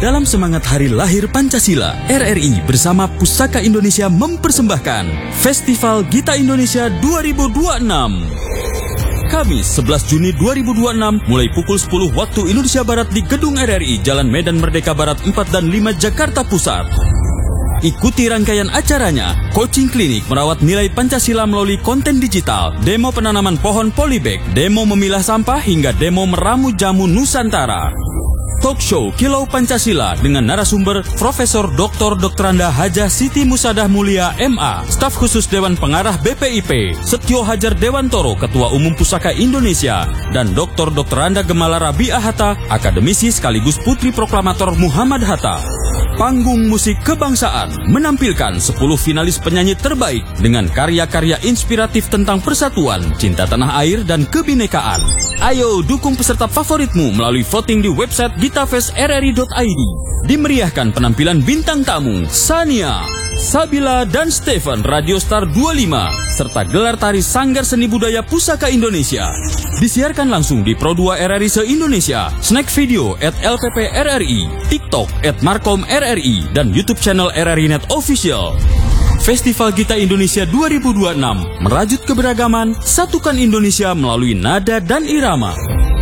Dalam semangat Hari Lahir Pancasila, RRI bersama Pusaka Indonesia mempersembahkan Festival Gita Indonesia 2026. Kamis 11 Juni 2026 mulai pukul 10 waktu Indonesia Barat di Gedung RRI, Jalan Medan Merdeka Barat 4 dan 5 Jakarta Pusat. Ikuti rangkaian acaranya, coaching klinik merawat nilai Pancasila melalui konten digital, demo penanaman pohon polybag, demo memilah sampah hingga demo meramu jamu Nusantara. Talk show Kilau Pancasila dengan narasumber Profesor Dr. Dr. Hajah Siti Musadah Mulia MA, staf khusus Dewan Pengarah BPIP, Setio Hajar Dewantoro, Ketua Umum Pusaka Indonesia, dan Dr. Dr. Gemala Rabi'ah Hatta, akademisi sekaligus putri proklamator Muhammad Hatta. Panggung musik kebangsaan menampilkan 10 finalis penyanyi terbaik dengan karya-karya inspiratif tentang persatuan, cinta tanah air, dan kebinekaan. Ayo dukung peserta favoritmu melalui voting di website gitafestrri.id. Dimeriahkan penampilan bintang tamu Sania, Sabila, dan Stephen Radiostar 25 serta gelar tari Sanggar Seni Budaya Pusaka Indonesia. Disiarkan langsung di Pro 2 RRI se-Indonesia, Snack Video @LPP-RRI, TikTok @MarkomRRI, dan YouTube channel RRI Net Official. Festival Gita Indonesia 2026 merajut keberagaman, satukan Indonesia melalui nada dan irama.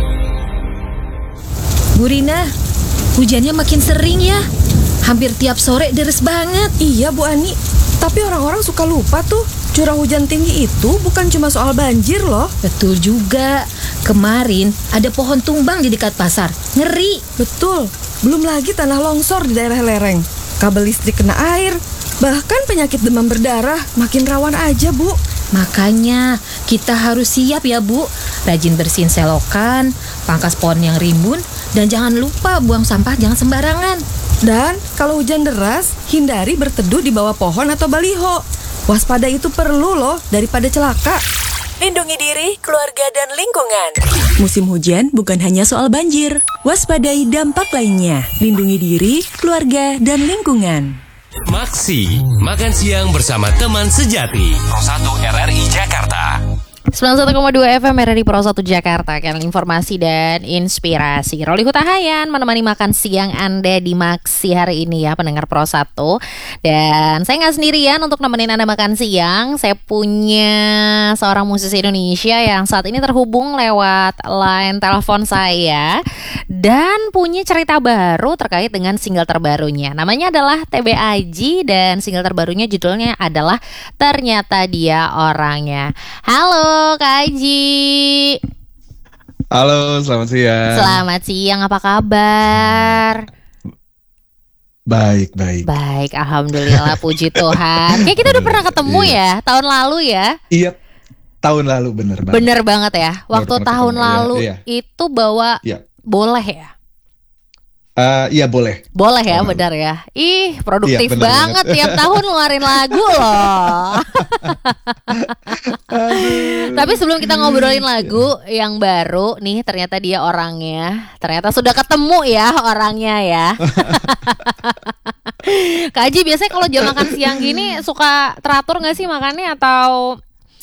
Bu Rina, hujannya makin sering ya. Hampir tiap sore deres banget. Iya Bu Ani, tapi orang-orang suka lupa tuh. Curah hujan tinggi itu bukan cuma soal banjir loh. Betul juga. Kemarin ada pohon tumbang di dekat pasar. Ngeri. Betul. Belum lagi tanah longsor di daerah lereng. Kabel listrik kena air. Bahkan penyakit demam berdarah makin rawan aja, Bu. Makanya kita harus siap ya, Bu. Rajin bersihin selokan, pangkas pohon yang rimbun, dan jangan lupa buang sampah jangan sembarangan. Dan kalau hujan deras, hindari berteduh di bawah pohon atau baliho. Waspada itu perlu loh daripada celaka. Lindungi diri, keluarga, dan lingkungan. Musim hujan bukan hanya soal banjir. Waspadai dampak lainnya. Lindungi diri, keluarga, dan lingkungan. Maksi, makan siang bersama teman sejati. Pro 1 RRI Jakarta. 91,2 FM RRI Pro 1 Jakarta, kanal informasi dan inspirasi. Roli Hutahayan menemani makan siang Anda di Maksi hari ini ya, pendengar Pro 1. Dan saya nggak sendirian untuk nemenin Anda makan siang. Saya punya seorang musisi Indonesia yang saat ini terhubung lewat line telepon saya dan punya cerita baru terkait dengan single terbarunya. Namanya adalah TB Aji dan single terbarunya judulnya adalah Ternyata Dia Orangnya. Halo Kak Aji. Halo, selamat siang. Selamat siang, apa kabar? Baik. Baik, alhamdulillah, puji Tuhan. Kayak kita udah pernah ketemu ya, tahun lalu ya? Iya, tahun lalu bener banget. Bener banget ya, waktu tahun lalu iya. itu bawa boleh ya? Iya boleh. Boleh ya, benar ya. Ih, produktif iya, banget tiap tahun ngeluarin lagu loh. Tapi sebelum kita ngobrolin lagu yang baru nih, ternyata dia orangnya. Ternyata sudah ketemu ya orangnya ya. Kak Aji biasanya kalau jam makan siang gini suka teratur gak sih makannya atau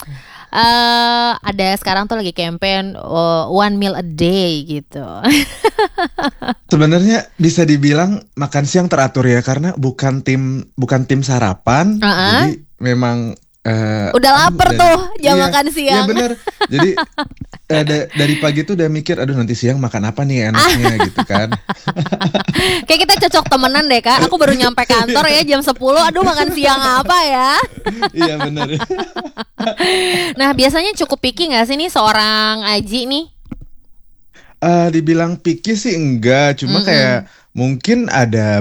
ada sekarang tuh lagi campaign one meal a day gitu. Sebenarnya bisa dibilang makan siang teratur ya, karena bukan tim sarapan. Jadi memang udah lapar tuh jam makan siang. Iya benar. Jadi dari pagi tuh udah mikir, aduh nanti siang makan apa nih enaknya gitu kan. Kayak kita cocok temenan deh Kak. Aku baru nyampe kantor ya jam 10. Aduh makan siang apa ya? Iya benar. Nah biasanya cukup picky gak sih nih seorang Aji nih? Dibilang picky sih enggak. Cuma kayak mungkin ada